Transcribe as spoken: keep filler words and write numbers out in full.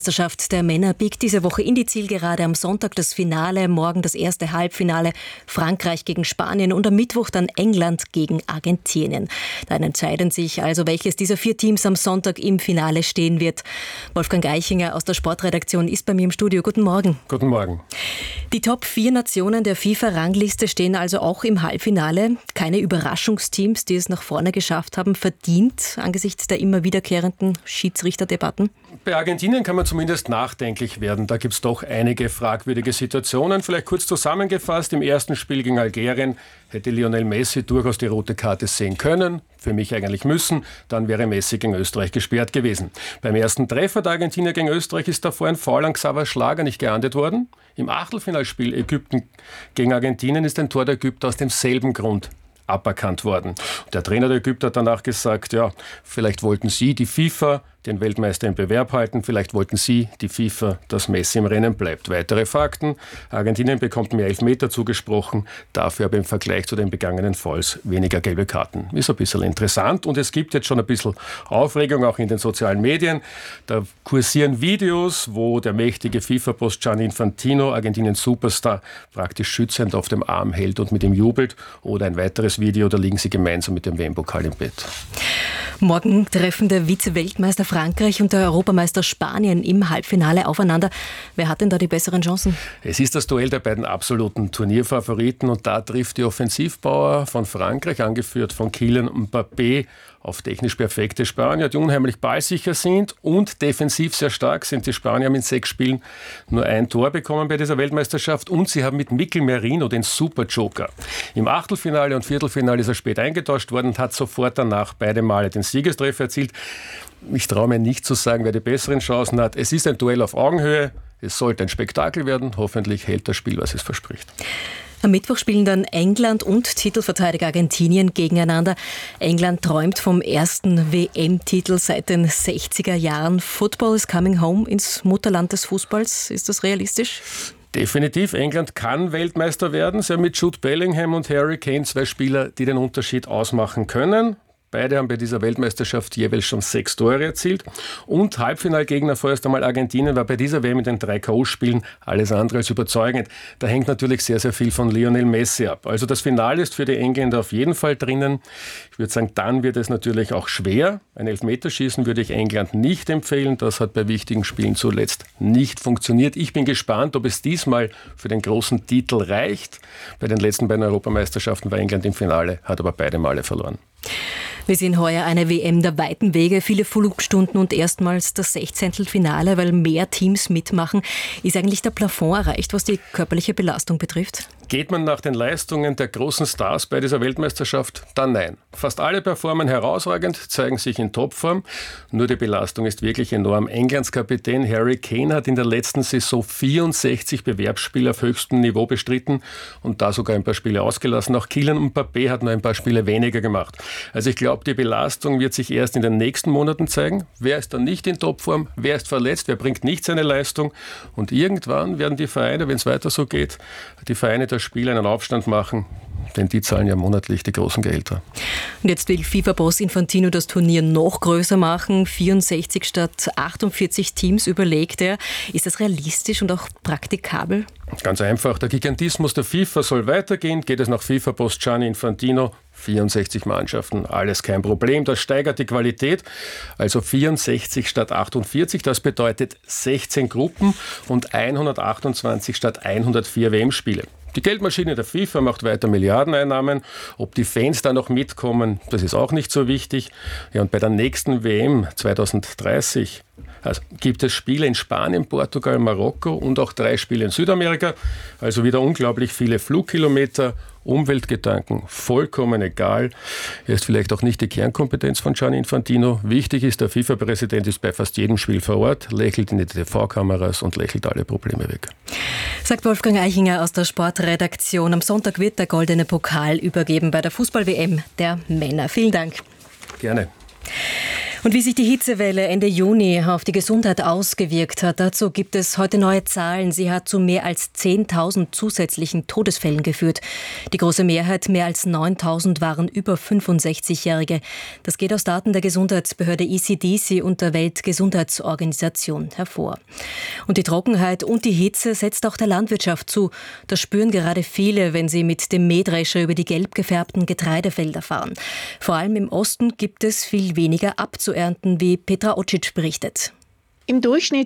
Meisterschaft der Männer biegt diese Woche in die Zielgerade. Am Sonntag das Finale, morgen das erste Halbfinale, Frankreich gegen Spanien und am Mittwoch dann England gegen Argentinien. Dann entscheiden sich also, welches dieser vier Teams am Sonntag im Finale stehen wird. Wolfgang Eichinger aus der Sportredaktion ist bei mir im Studio. Guten Morgen. Guten Morgen. Die Top vier Nationen der FIFA-Rangliste stehen also auch im Halbfinale. Keine Überraschungsteams, die es nach vorne geschafft haben, verdient angesichts der immer wiederkehrenden Schiedsrichterdebatten? Bei Argentinien kann man zumindest nachdenklich werden. Da gibt es doch einige fragwürdige Situationen. Vielleicht kurz zusammengefasst, im ersten Spiel gegen Algerien hätte Lionel Messi durchaus die rote Karte sehen können. Für mich eigentlich müssen. Dann wäre Messi gegen Österreich gesperrt gewesen. Beim ersten Treffer der Argentinier gegen Österreich ist davor ein Foul an Xaver Schlager nicht geahndet worden. Im Achtelfinalspiel Ägypten gegen Argentinien ist ein Tor der Ägypter aus demselben Grund aberkannt worden. Der Trainer der Ägypter hat danach gesagt, ja, vielleicht wollten sie, die FIFA, den Weltmeister im Bewerb halten. Vielleicht wollten sie, die FIFA, dass Messi im Rennen bleibt. Weitere Fakten. Argentinien bekommt mehr Elfmeter zugesprochen, dafür aber im Vergleich zu den begangenen Fouls weniger gelbe Karten. Ist ein bisschen interessant und es gibt jetzt schon ein bisschen Aufregung auch in den sozialen Medien. Da kursieren Videos, wo der mächtige FIFA-Boss Gianni Infantino Argentiniens Superstar praktisch schützend auf dem Arm hält und mit ihm jubelt. Oder ein weiteres Video, da liegen sie gemeinsam mit dem W M-Pokal im Bett. Morgen treffen der Vize-Weltmeister Frankreich und der Europameister Spanien im Halbfinale aufeinander. Wer hat denn da die besseren Chancen? Es ist das Duell der beiden absoluten Turnierfavoriten und da trifft die Offensivpower von Frankreich, angeführt von Kylian Mbappé, auf technisch perfekte Spanier, die unheimlich ballsicher sind und defensiv sehr stark sind. Die Spanier haben in sechs Spielen nur ein Tor bekommen bei dieser Weltmeisterschaft und sie haben mit Mikel Merino den Super-Joker. Im Achtelfinale und Viertelfinale ist er spät eingetauscht worden und hat sofort danach beide Male den Siegestreffer erzielt. Ich traue mir nicht zu sagen, wer die besseren Chancen hat. Es ist ein Duell auf Augenhöhe. Es sollte ein Spektakel werden. Hoffentlich hält das Spiel, was es verspricht. Am Mittwoch spielen dann England und Titelverteidiger Argentinien gegeneinander. England träumt vom ersten W M-Titel seit den sechziger Jahren. Football is coming home ins Mutterland des Fußballs. Ist das realistisch? Definitiv. England kann Weltmeister werden. Sie haben mit Jude Bellingham und Harry Kane zwei Spieler, die den Unterschied ausmachen können. Beide haben bei dieser Weltmeisterschaft jeweils schon sechs Tore erzielt. Und Halbfinalgegner vorerst einmal Argentinien war bei dieser W M in den drei K O-Spielen alles andere als überzeugend. Da hängt natürlich sehr, sehr viel von Lionel Messi ab. Also das Finale ist für die Engländer auf jeden Fall drinnen. Ich würde sagen, dann wird es natürlich auch schwer. Ein Elfmeterschießen würde ich England nicht empfehlen. Das hat bei wichtigen Spielen zuletzt nicht funktioniert. Ich bin gespannt, ob es diesmal für den großen Titel reicht. Bei den letzten beiden Europameisterschaften war England im Finale, hat aber beide Male verloren. Wir sehen heuer eine W M der weiten Wege, viele Flugstunden und erstmals das Sechzehntelfinale, weil mehr Teams mitmachen. Ist eigentlich der Plafond erreicht, was die körperliche Belastung betrifft? Geht man nach den Leistungen der großen Stars bei dieser Weltmeisterschaft? Dann nein. Fast alle performen herausragend, zeigen sich in Topform. Nur die Belastung ist wirklich enorm. Englands Kapitän Harry Kane hat in der letzten Saison vierundsechzig Bewerbsspiele auf höchstem Niveau bestritten und da sogar ein paar Spiele ausgelassen. Auch Kylian Mbappé hat nur ein paar Spiele weniger gemacht. Also ich glaube, die Belastung wird sich erst in den nächsten Monaten zeigen. Wer ist dann nicht in Topform? Wer ist verletzt? Wer bringt nicht seine Leistung? Und irgendwann werden die Vereine, wenn es weiter so geht, die Vereine der Spieler einen Aufstand machen, denn die zahlen ja monatlich die großen Gehälter. Und jetzt will FIFA-Boss Infantino das Turnier noch größer machen. vierundsechzig statt achtundvierzig Teams überlegt er. Ist das realistisch und auch praktikabel? Ganz einfach. Der Gigantismus der FIFA soll weitergehen. Geht es nach FIFA-Boss Gianni Infantino? vierundsechzig Mannschaften, alles kein Problem. Das steigert die Qualität. Also vierundsechzig statt achtundvierzig. Das bedeutet sechzehn Gruppen und hundertachtundzwanzig statt hundertvier W M-Spiele. Die Geldmaschine der FIFA macht weiter Milliardeneinnahmen. Ob die Fans da noch mitkommen, das ist auch nicht so wichtig. Ja, und bei der nächsten W M zweitausenddreißig also gibt es Spiele in Spanien, Portugal, Marokko und auch drei Spiele in Südamerika. Also wieder unglaublich viele Flugkilometer, Umweltgedanken, vollkommen egal. Er ist vielleicht auch nicht die Kernkompetenz von Gianni Infantino. Wichtig ist, der FIFA-Präsident ist bei fast jedem Spiel vor Ort, lächelt in die T V-Kameras und lächelt alle Probleme weg. Sagt Wolfgang Eichinger aus der Sportredaktion. Am Sonntag wird der goldene Pokal übergeben bei der Fußball-W M der Männer. Vielen Dank. Gerne. Und wie sich die Hitzewelle Ende Juni auf die Gesundheit ausgewirkt hat, dazu gibt es heute neue Zahlen. Sie hat zu mehr als zehntausend zusätzlichen Todesfällen geführt. Die große Mehrheit, mehr als neuntausend, waren über fünfundsechzigjährige. Das geht aus Daten der Gesundheitsbehörde E C D C und der Weltgesundheitsorganisation hervor. Und die Trockenheit und die Hitze setzt auch der Landwirtschaft zu. Das spüren gerade viele, wenn sie mit dem Mähdrescher über die gelb gefärbten Getreidefelder fahren. Vor allem im Osten gibt es viel weniger abzuernten, wie Petra Ocic berichtet. Im Durchschnitt